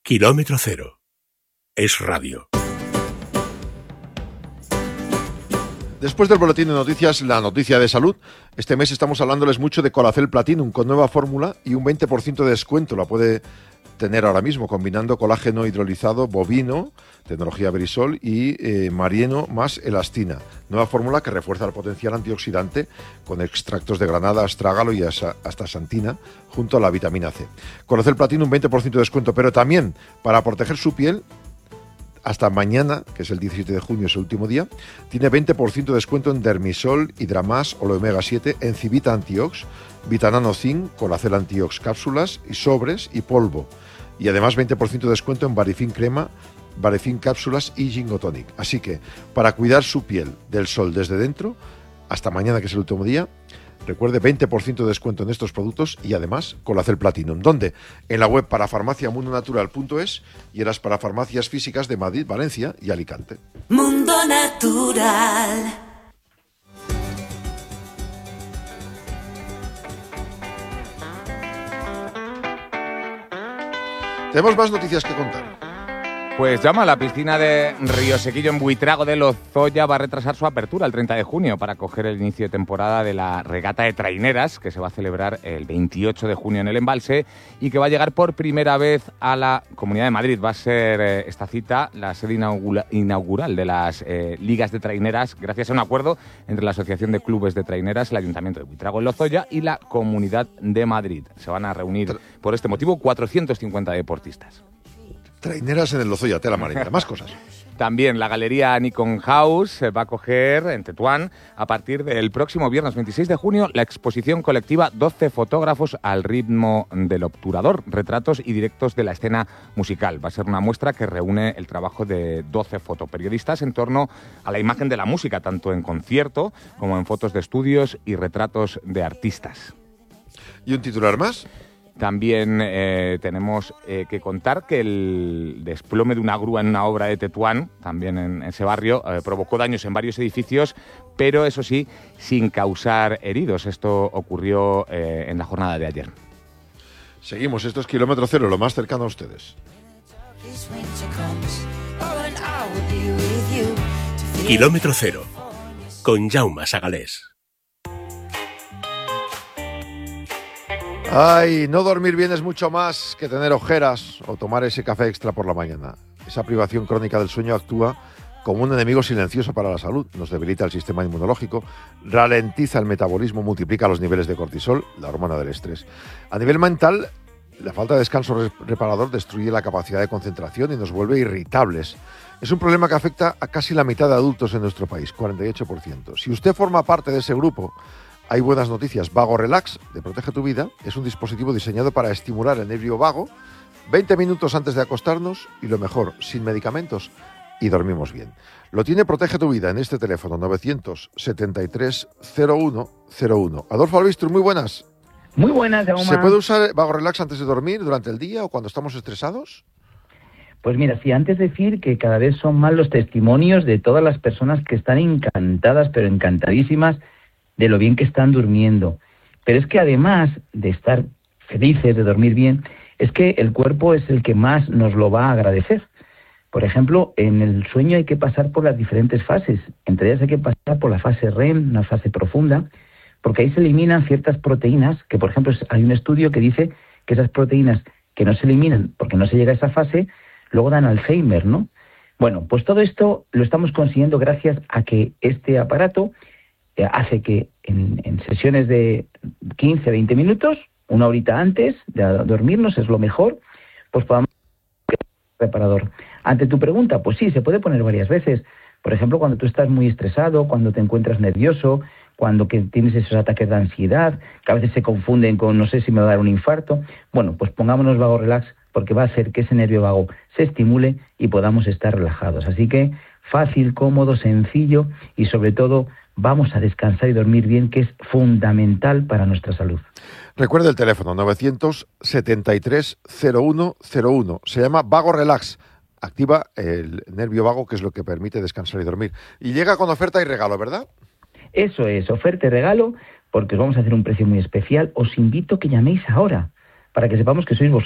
Kilómetro Cero. Es radio. Después del boletín de noticias, la noticia de salud. Este mes estamos hablándoles mucho de Colacel Platinum con nueva fórmula y un 20% de descuento. La puede tener ahora mismo combinando colágeno hidrolizado bovino, tecnología Verisol y marieno más elastina. Nueva fórmula que refuerza el potencial antioxidante con extractos de granada, astrágalo y astaxantina junto a la vitamina C. Colacel Platinum, un 20% de descuento, pero también para proteger su piel. Hasta mañana, que es el 17 de junio, es el último día, tiene 20% de descuento en Dermisol, Hidramas, Omega 7, Encivita Antiox, Vitanano Zinc, Colacel Antiox cápsulas y sobres y polvo. Y además 20% de descuento en Varifin crema, Varifin cápsulas y Gingotonic. Así que, para cuidar su piel del sol desde dentro, hasta mañana, que es el último día, recuerde, 20% de descuento en estos productos y además Colacel Platinum. ¿Dónde? En la web parafarmaciamundonatural.es y en las parafarmacias físicas de Madrid, Valencia y Alicante. Mundo Natural. Tenemos más noticias que contar. Pues llama, la piscina de Río Sequillo en Buitrago de Lozoya va a retrasar su apertura el 30 de junio para acoger el inicio de temporada de la regata de traineras que se va a celebrar el 28 de junio en el embalse y que va a llegar por primera vez a la Comunidad de Madrid. Va a ser esta cita la sede inaugural de las ligas de traineras gracias a un acuerdo entre la Asociación de Clubes de Traineras, el Ayuntamiento de Buitrago en Lozoya y la Comunidad de Madrid. Se van a reunir por este motivo 450 deportistas. Traineras en el Lozoya, tela marinera, más cosas. También la Galería Nikon House va a acoger en Tetuán, a partir del próximo viernes 26 de junio, la exposición colectiva 12 fotógrafos al ritmo del obturador, retratos y directos de la escena musical. Va a ser una muestra que reúne el trabajo de 12 fotoperiodistas en torno a la imagen de la música, tanto en concierto como en fotos de estudios y retratos de artistas. ¿Y un titular más? También tenemos que contar que el desplome de una grúa en una obra de Tetuán, también en ese barrio, provocó daños en varios edificios, pero eso sí, sin causar heridos. Esto ocurrió en la jornada de ayer. Seguimos, esto es Kilómetro Cero, lo más cercano a ustedes. Kilómetro Cero, con Jaume Sagalés. Ay, no dormir bien es mucho más que tener ojeras o tomar ese café extra por la mañana. Esa privación crónica del sueño actúa como un enemigo silencioso para la salud. Nos debilita el sistema inmunológico, ralentiza el metabolismo, multiplica los niveles de cortisol, la hormona del estrés. A nivel mental, la falta de descanso reparador destruye la capacidad de concentración y nos vuelve irritables. Es un problema que afecta a casi la mitad de adultos en nuestro país, 48%. Si usted forma parte de ese grupo, hay buenas noticias. Vago Relax, de Protege tu Vida, es un dispositivo diseñado para estimular el nervio vago 20 minutos antes de acostarnos y, lo mejor, sin medicamentos y dormimos bien. Lo tiene Protege tu Vida en este teléfono 973 0101. Adolfo Albistur, muy buenas. Muy buenas, Jaume. ¿Se puede usar Vago Relax antes de dormir, durante el día o cuando estamos estresados? Pues mira, sí, antes decir que cada vez son más los testimonios de todas las personas que están encantadas, pero encantadísimas, de lo bien que están durmiendo. Pero es que además de estar felices, de dormir bien, es que el cuerpo es el que más nos lo va a agradecer. Por ejemplo, en el sueño hay que pasar por las diferentes fases. Entre ellas hay que pasar por la fase REM, una fase profunda, porque ahí se eliminan ciertas proteínas, que por ejemplo hay un estudio que dice que esas proteínas que no se eliminan porque no se llega a esa fase, luego dan Alzheimer, ¿no? Bueno, pues todo esto lo estamos consiguiendo gracias a que este aparato hace que en sesiones de 15, 20 minutos, una horita antes de dormirnos, es lo mejor, pues podamos reparador. Ante tu pregunta, pues sí, se puede poner varias veces. Por ejemplo, cuando tú estás muy estresado, cuando te encuentras nervioso, cuando que tienes esos ataques de ansiedad, que a veces se confunden con no sé si me va a dar un infarto. Bueno, pues pongámonos Vago Relax porque va a hacer que ese nervio vago se estimule y podamos estar relajados. Así que fácil, cómodo, sencillo y sobre todo vamos a descansar y dormir bien, que es fundamental para nuestra salud. Recuerde el teléfono 973 0101. Se llama Vago Relax. Activa el nervio vago, que es lo que permite descansar y dormir. Y llega con oferta y regalo, ¿verdad? Eso es, oferta y regalo, porque os vamos a hacer un precio muy especial. Os invito a que llaméis ahora, para que sepamos que sois vosotros.